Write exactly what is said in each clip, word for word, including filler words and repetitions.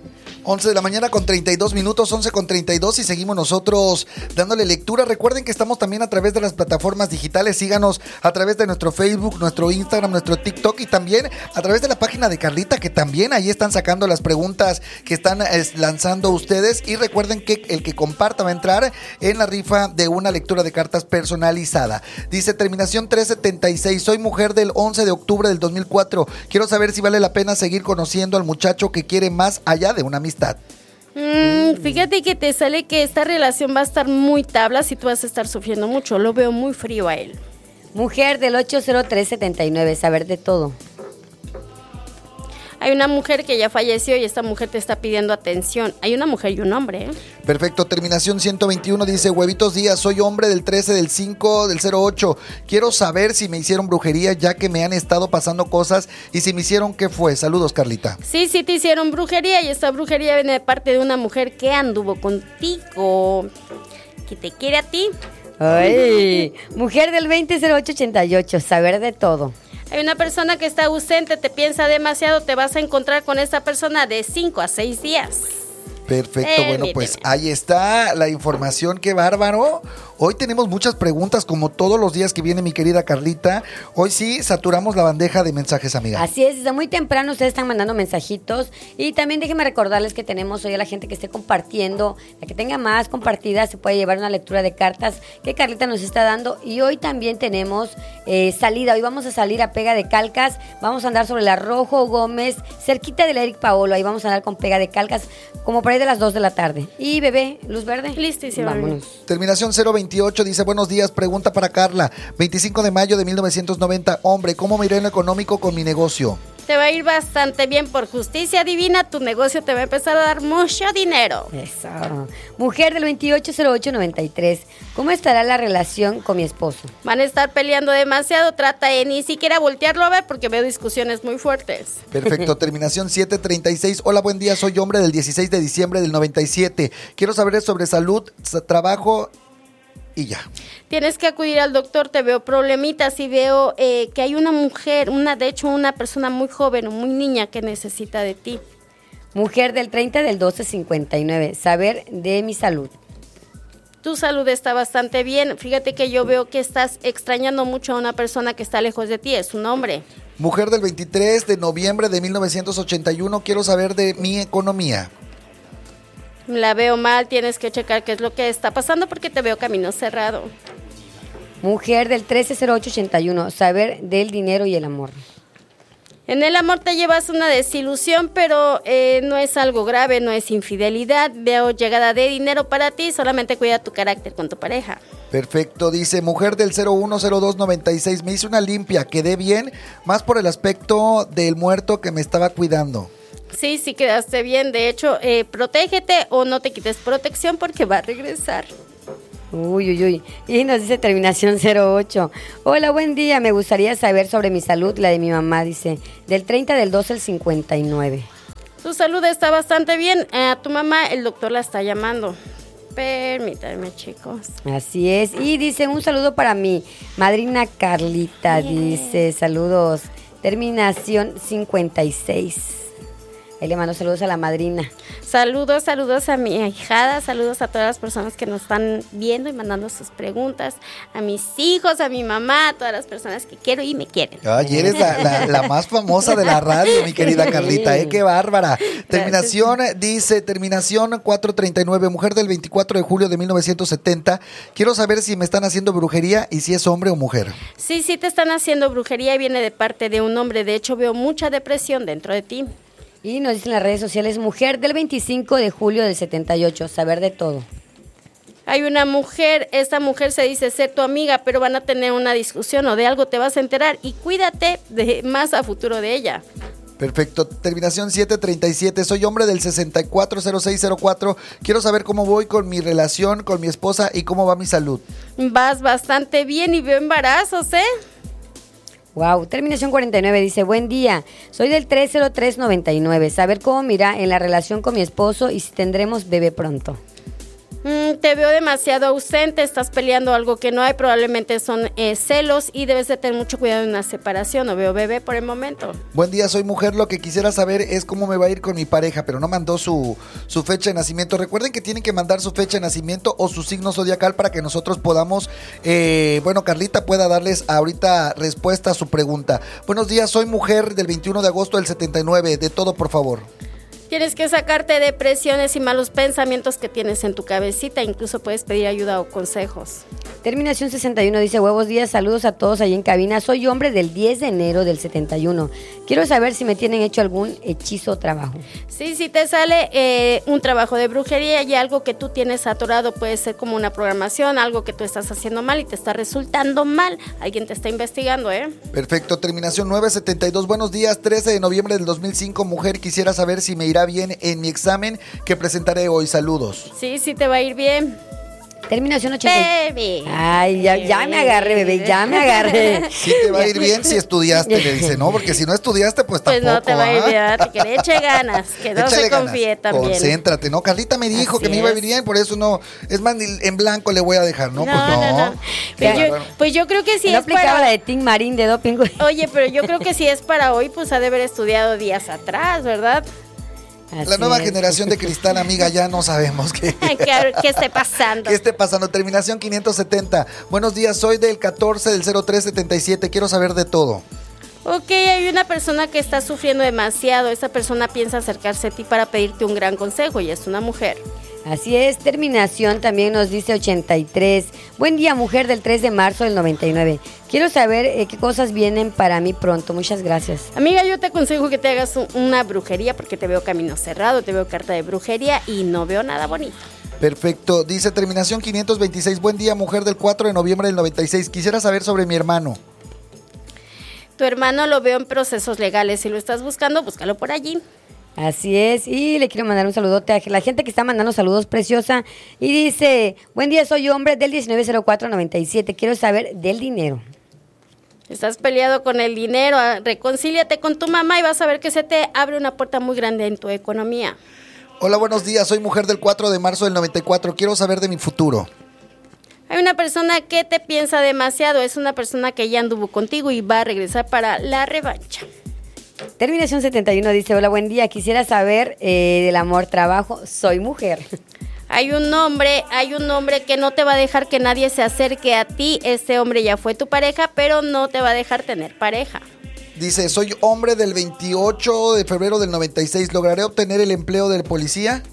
once de la mañana con treinta y dos minutos, once con treinta y dos y seguimos nosotros dándole lectura. Recuerden que estamos también a través de las plataformas digitales. Síganos a través de nuestro Facebook, nuestro Instagram, nuestro TikTok y también a través de la página de Carlita, que también ahí están sacando las preguntas que están eh, lanzando ustedes. Y recuerden que el que comparta va a entrar en la rifa de una lectura de cartas personalizada. Dice terminación trescientos setenta y seis, soy mujer del once de octubre del dos mil cuatro. Quiero saber si vale la pena seguir conociendo al muchacho que quiere más allá de una amistad. Mm, fíjate que te sale que esta relación va a estar muy tablas y tú vas a estar sufriendo mucho. Lo veo muy frío a él. Mujer del ocho cero tres setenta y nueve, saber de todo. Hay una mujer que ya falleció y esta mujer te está pidiendo atención. Hay una mujer y un hombre, ¿eh? Perfecto, terminación ciento veintiuno dice, huevitos días, soy hombre del trece, del cinco, del cero ocho. Quiero saber si me hicieron brujería ya que me han estado pasando cosas y si me hicieron, ¿qué fue? Saludos, Carlita. Sí, sí te hicieron brujería y esta brujería viene de parte de una mujer que anduvo contigo, que te quiere a ti. Ay, mujer del veinte cero ocho ochenta y ocho, saber de todo. Hay una persona que está ausente, te piensa demasiado, te vas a encontrar con esta persona de cinco a seis días. Perfecto, bueno, pues ahí está la información, qué bárbaro. Hoy tenemos muchas preguntas, como todos los días que viene mi querida Carlita. Hoy sí saturamos la bandeja de mensajes, amiga. Así es, desde muy temprano ustedes están mandando mensajitos. Y también déjenme recordarles que tenemos hoy a la gente que esté compartiendo, la que tenga más compartidas se puede llevar una lectura de cartas que Carlita nos está dando. Y hoy también tenemos eh, salida, hoy vamos a salir a Pega de Calcas. Vamos a andar sobre la Rojo Gómez, cerquita del Eric Paolo. Ahí vamos a andar con Pega de Calcas, como por ahí de las dos de la tarde. Y bebé, luz verde. Listísimo. Vámonos. Terminación cero veintiocho dice, buenos días, pregunta para Carla. veinticinco de mayo de mil novecientos noventa, hombre, ¿cómo me iré en lo económico con mi negocio? Te va a ir bastante bien por justicia divina, tu negocio te va a empezar a dar mucho dinero. Eso. Mujer del veintiocho cero ocho noventa y tres, ¿cómo estará la relación con mi esposo? Van a estar peleando demasiado, trata de ni siquiera voltearlo a ver porque veo discusiones muy fuertes. Perfecto, terminación siete treinta y seis, hola, buen día, soy hombre del dieciséis de diciembre del noventa y siete. Quiero saber sobre salud, trabajo y ya. Tienes que acudir al doctor, te veo problemitas y veo eh, que hay una mujer, una de hecho una persona muy joven o muy niña que necesita de ti. Mujer del treinta del doce cincuenta y nueve, saber de mi salud. Tu salud está bastante bien, fíjate que yo veo que estás extrañando mucho a una persona que está lejos de ti, es un hombre. Mujer del veintitrés de noviembre de mil novecientos ochenta y uno, quiero saber de mi economía. La veo mal, tienes que checar qué es lo que está pasando porque te veo camino cerrado. Mujer del trece cero ocho ochenta y uno, saber del dinero y el amor. En el amor te llevas una desilusión, pero eh, no es algo grave, no es infidelidad. Veo llegada de dinero para ti, solamente cuida tu carácter con tu pareja. Perfecto, dice, mujer del cero uno cero dos noventa y seis, me hice una limpia, quedé bien, más por el aspecto del muerto que me estaba cuidando. Sí, sí quedaste bien. De hecho, eh, protégete o no te quites protección porque va a regresar. Uy, uy, uy. Y nos dice terminación cero ocho. Hola, buen día. Me gustaría saber sobre mi salud, la de mi mamá, dice. Del treinta del doce al cincuenta y nueve. Tu salud está bastante bien. A tu mamá el doctor la está llamando. Permítanme, chicos. Así es. Y dice, un saludo para mi madrina Carlita. Bien. Dice, saludos. Terminación cincuenta y seis. Ahí le mando saludos a la madrina. Saludos, saludos a mi ahijada, saludos a todas las personas que nos están viendo y mandando sus preguntas, a mis hijos, a mi mamá, a todas las personas que quiero y me quieren. Ay, eres la, la, la más famosa de la radio, mi querida Carlita, ¿eh? ¡Qué bárbara! Terminación, gracias. Dice, terminación cuatrocientos treinta y nueve, mujer del veinticuatro de julio de mil novecientos setenta. Quiero saber si me están haciendo brujería y si es hombre o mujer. Sí, sí te están haciendo brujería y viene de parte de un hombre. De hecho, veo mucha depresión dentro de ti. Y nos dicen las redes sociales, mujer del veinticinco de julio del setenta y ocho, saber de todo. Hay una mujer, esta mujer se dice ser tu amiga, pero van a tener una discusión o de algo te vas a enterar y cuídate de más a futuro de ella. Perfecto, terminación siete treinta y siete, soy hombre del sesenta y cuatro cero seis cero cuatro, quiero saber cómo voy con mi relación, con mi esposa y cómo va mi salud. Vas bastante bien y veo embarazos, ¿eh? Wow, terminación cuarenta y nueve dice, buen día, soy del tres cero tres noventa y nueve, saber cómo me irá en la relación con mi esposo y si tendremos bebé pronto. Mm, Mm, te veo demasiado ausente, estás peleando algo que no hay, probablemente son eh, celos y debes de tener mucho cuidado en una separación. No veo bebé por el momento. Buen día, soy mujer. Lo que quisiera saber es cómo me va a ir con mi pareja, pero no mandó su, su fecha de nacimiento. Recuerden que tienen que mandar su fecha de nacimiento o su signo zodiacal para que nosotros podamos, eh, bueno, Carlita pueda darles ahorita respuesta a su pregunta. Buenos días, soy mujer del veintiuno de agosto del setenta y nueve. De todo, por favor. Tienes que sacarte depresiones y malos pensamientos que tienes en tu cabecita. Incluso puedes pedir ayuda o consejos. Terminación sesenta y uno dice, huevos días, saludos a todos ahí en cabina. Soy hombre del diez de enero del setenta y uno. Quiero saber si me tienen hecho algún hechizo o trabajo. Sí, si te sale eh, un trabajo de brujería y algo que tú tienes atorado, puede ser como una programación, algo que tú estás haciendo mal y te está resultando mal. Alguien te está investigando, ¿eh? Perfecto, terminación nueve setenta y dos. Buenos días, trece de noviembre del dos mil cinco, mujer. Quisiera saber si me irá bien en mi examen que presentaré hoy. Saludos. Sí, sí te va a ir bien. Terminación ochenta. Baby. Ay, ya, ya me agarré, bebé, ya me agarré. Sí te va a ir bien si estudiaste, le dice, ¿no? Porque si no estudiaste, pues tampoco. Pues no te va a ir ¿ah? bien, que le eche ganas, que no Échale se ganas. confíe también. Concéntrate, ¿no? Carlita me dijo Así que me iba a ir es. bien, por eso no, es más, ni en blanco le voy a dejar, ¿no? No, pues no. no, no. Pues, yo, pues yo creo que sí no es aplicaba para... la de Tim Marín de doping. Oye, pero yo creo que si es para hoy, pues ha de haber estudiado días atrás, ¿verdad? Así La nueva es. generación de cristal, amiga, ya no sabemos qué. ¿Qué, qué esté pasando? ¿Qué esté pasando? Terminación quinientos setenta. Buenos días, soy del catorce del cero tres setenta y siete. Quiero saber de todo. Ok, hay una persona que está sufriendo demasiado. Esa persona piensa acercarse a ti para pedirte un gran consejo y es una mujer. Así es, terminación también nos dice ochenta y tres. Buen día, mujer del tres de marzo del noventa y nueve. Quiero saber eh, qué cosas vienen para mí pronto. Muchas gracias. Amiga, yo te aconsejo que te hagas un- una brujería porque te veo camino cerrado, te veo carta de brujería y no veo nada bonito. Perfecto. Dice terminación quinientos veintiséis. Buen día, mujer del cuatro de noviembre del noventa y seis. Quisiera saber sobre mi hermano. Tu hermano lo veo en procesos legales. Si lo estás buscando, búscalo por allí. Así es, y le quiero mandar un saludote a la gente que está mandando saludos, preciosa. Y dice, buen día, soy hombre del diecinueve cero cuatro noventa y siete. Quiero saber del dinero. Estás peleado con el dinero, ah, reconcíliate con tu mamá y vas a ver que se te abre una puerta muy grande en tu economía. Hola, buenos días. Soy mujer del cuatro de marzo del noventa y cuatro. Quiero saber de mi futuro. Hay una persona que te piensa demasiado, es una persona que ya anduvo contigo y va a regresar para la revancha. Terminación setenta y uno dice, hola, buen día, quisiera saber eh, del amor, trabajo, soy mujer. Hay un hombre, hay un hombre que no te va a dejar que nadie se acerque a ti. Este hombre ya fue tu pareja, pero no te va a dejar tener pareja. Dice, soy hombre del veintiocho de febrero del noventa y seis. ¿Lograré obtener el empleo del policía?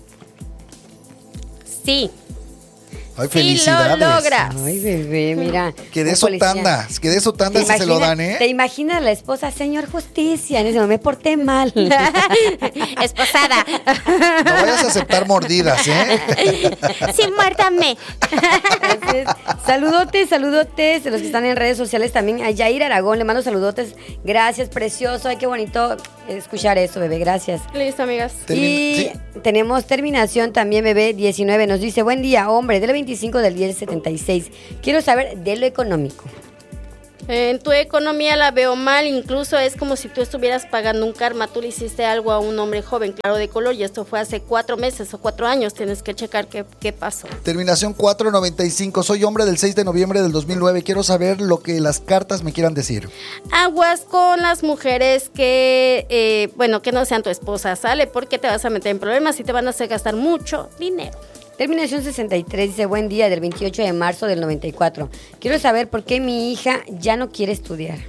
Sí. Ay, Sí, felicidades. lo logras. Ay, bebé, mira. Que dé un su policía. tanda, que dé su tanda ¿Te si se lo imagina- dan, ¿eh? Te imaginas la esposa, señor justicia, en ese momento me porté mal. Esposada. No vayas a aceptar mordidas, ¿eh? Sí, muérdame. Así es. Saludotes, saludotes de los que están en redes sociales también. A Yair Aragón, le mando saludotes. Gracias, precioso. Ay, qué bonito escuchar eso, bebé. Gracias. Listo, amigas. Termin- Y sí. tenemos terminación también, bebé diecinueve. Nos dice, buen día, hombre, del veinticinco del diez setenta y seis. Quiero saber de lo económico. En tu economía la veo mal, incluso es como si tú estuvieras pagando un karma, tú le hiciste algo a un hombre joven, claro de color, y esto fue hace cuatro meses o cuatro años, tienes que checar qué, qué pasó. Terminación cuatro noventa y cinco. Soy hombre del seis de noviembre del dos mil nueve. Quiero saber lo que las cartas me quieran decir. Aguas con las mujeres que, eh, bueno, que no sean tu esposa, ¿sale? Porque te vas a meter en problemas y te van a hacer gastar mucho dinero. Terminación sesenta y tres dice, buen día, del veintiocho de marzo del noventa y cuatro. Quiero saber por qué mi hija ya no quiere estudiar.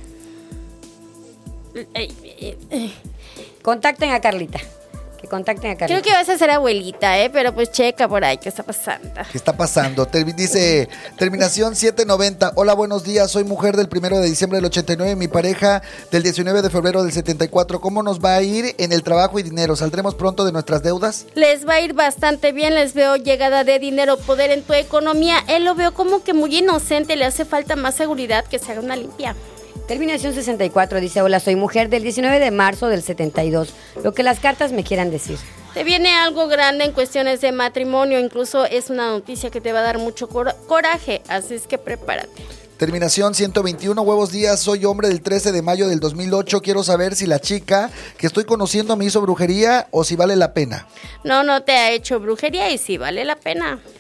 Eh, eh, eh. Contacten a Carlita. Que contacten a Carlita. Creo que vas a ser abuelita, ¿eh? Pero pues checa por ahí qué está pasando. ¿Qué está pasando? Termi- dice, terminación siete noventa. Hola, buenos días. Soy mujer del primero de diciembre del ochenta y nueve. Mi pareja del diecinueve de febrero del setenta y cuatro. ¿Cómo nos va a ir en el trabajo y dinero? ¿Saldremos pronto de nuestras deudas? Les va a ir bastante bien, les veo llegada de dinero, poder en tu economía. Él lo veo como que muy inocente, le hace falta más seguridad, que se haga una limpia. Terminación sesenta y cuatro dice, hola, soy mujer del diecinueve de marzo del setenta y dos. Lo que las cartas me quieran decir. Te viene algo grande en cuestiones de matrimonio, incluso es una noticia que te va a dar mucho cor- coraje, así es que prepárate. Terminación ciento veintiuno. Huevos días. Soy hombre del trece de mayo del dos mil ocho. Quiero saber si la chica que estoy conociendo me hizo brujería o si vale la pena. No, no te ha hecho brujería y sí vale la pena.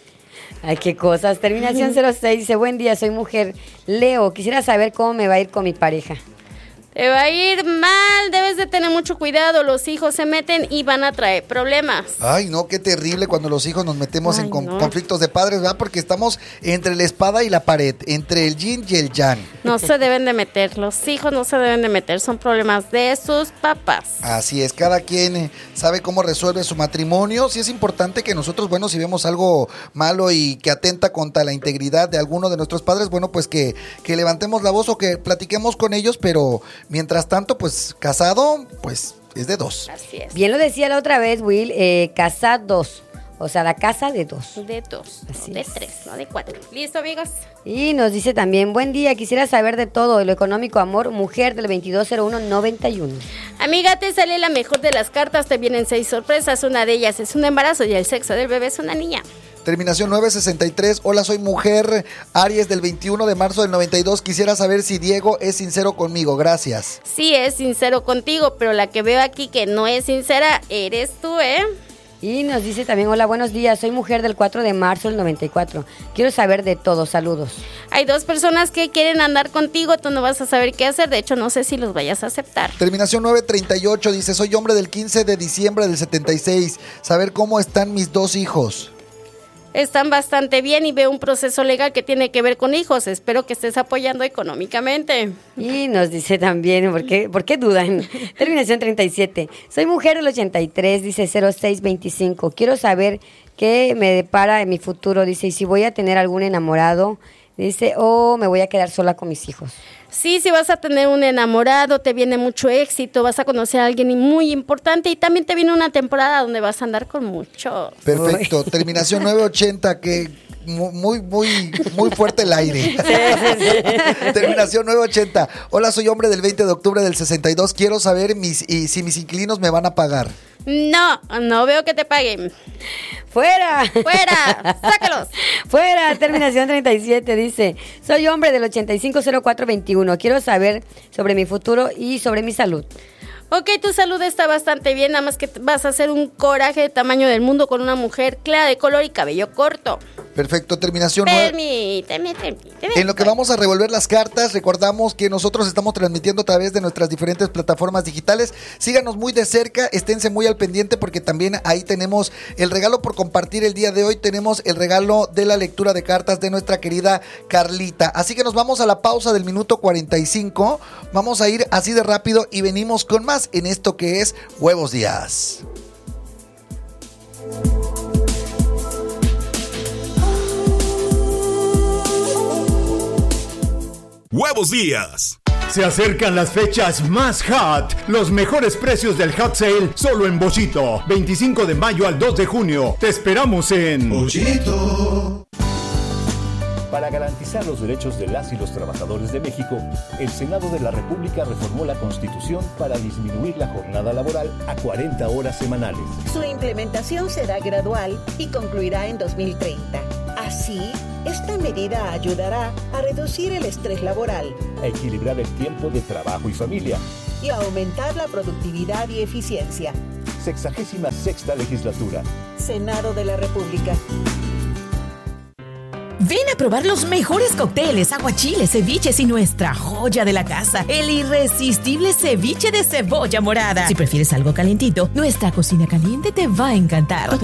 Ay, qué cosas. Terminación cero seis dice, buen día, soy mujer. Leo, quisiera saber cómo me va a ir con mi pareja. Te va a ir mal, debes de tener mucho cuidado, los hijos se meten y van a traer problemas. Ay, no, qué terrible cuando los hijos nos metemos Ay, en con- no. conflictos de padres, ¿verdad? Porque estamos entre la espada y la pared, entre el yin y el yang. No se deben de meter, los hijos no se deben de meter, son problemas de sus papás. Así es, cada quien eh, sabe cómo resuelve su matrimonio. Sí es importante que nosotros, bueno, si vemos algo malo y que atenta contra la integridad de alguno de nuestros padres, bueno, pues que, que levantemos la voz o que platiquemos con ellos, pero mientras tanto, pues casado, pues es de dos. Así es. Bien lo decía la otra vez, Will, eh, casados. O sea, la casa de dos. De dos, Así no de es. tres, no de cuatro. ¿Listo, amigos? Y nos dice también, buen día, quisiera saber de todo, de lo económico, amor, mujer del veintidós cero uno noventa y uno. Amiga, te sale la mejor de las cartas, te vienen seis sorpresas, una de ellas es un embarazo y el sexo del bebé es una niña. Terminación nueve sesenta y tres. Hola, soy mujer Aries del veintiuno de marzo del noventa y dos. Quisiera saber si Diego es sincero conmigo. Gracias. Sí, es sincero contigo, pero la que veo aquí que no es sincera eres tú, ¿eh? Y nos dice también, hola, buenos días, soy mujer del cuatro de marzo del noventa y cuatro. Quiero saber de todo, saludos. Hay dos personas que quieren andar contigo, tú no vas a saber qué hacer, de hecho no sé si los vayas a aceptar. Terminación nueve treinta y ocho. Dice, soy hombre del quince de diciembre del setenta y seis. Saber cómo están mis dos hijos. Están bastante bien y veo un proceso legal que tiene que ver con hijos, espero que estés apoyando económicamente. Y nos dice también, ¿por qué, ¿por qué dudan? Terminación treinta y siete. Soy mujer del ochenta y tres, dice cero seis veinticinco. Quiero saber qué me depara en mi futuro, dice, y si voy a tener algún enamorado, dice, o me voy a quedar sola con mis hijos. Sí, si vas a tener un enamorado, te viene mucho éxito, vas a conocer a alguien muy importante y también te viene una temporada donde vas a andar con muchos. Perfecto. Terminación nueve ochenta, que mu- muy, muy, muy fuerte el aire. Terminación nueve ochenta. Hola, soy hombre del veinte de octubre del sesenta y dos. Quiero saber mis, y si mis inquilinos me van a pagar. No, no veo que te paguen. ¡Fuera! ¡Fuera! ¡Sácalos! Fuera, terminación treinta y siete, dice, soy hombre del ochenta y cinco cero cuatro veintiuno. Quiero saber sobre mi futuro y sobre mi salud. Ok, tu salud está bastante bien, nada más que vas a hacer un coraje de tamaño del mundo con una mujer clara de color y cabello corto. Perfecto. Terminación nueve. Permíteme, permíteme. En lo que vamos a revolver las cartas, recordamos que nosotros estamos transmitiendo a través de nuestras diferentes plataformas digitales. Síganos muy de cerca, esténse muy al pendiente porque también ahí tenemos el regalo por compartir el día de hoy. Tenemos el regalo de la lectura de cartas de nuestra querida Carlita. Así que nos vamos a la pausa del minuto cuarenta y cinco. Vamos a ir así de rápido y venimos con más en esto que es Huevos Días. Huevos Días. Se acercan las fechas más hot, los mejores precios del hot sale solo en Bollito, veinticinco de mayo al dos de junio. Te esperamos en Bollito. Para garantizar los derechos de las y los trabajadores de México, el Senado de la República reformó la Constitución para disminuir la jornada laboral a cuarenta horas semanales. Su implementación será gradual y concluirá en dos mil treinta. Así, esta medida ayudará a reducir el estrés laboral, A equilibrar el tiempo de trabajo y familia. y a aumentar la productividad y eficiencia. Sexagésima sexta legislatura. Senado de la República. Ven a probar los mejores cócteles, aguachiles, ceviches y nuestra joya de la casa, el irresistible ceviche de cebolla morada. Si prefieres algo calientito, nuestra cocina caliente te va a encantar.